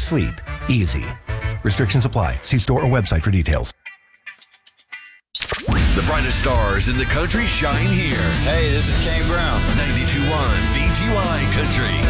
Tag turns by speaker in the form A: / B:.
A: sleep easy. Restrictions apply. See store or website for details.
B: The brightest stars in the country shine here.
C: Hey, this is Kane Brown.
B: 92.1 VTY Country.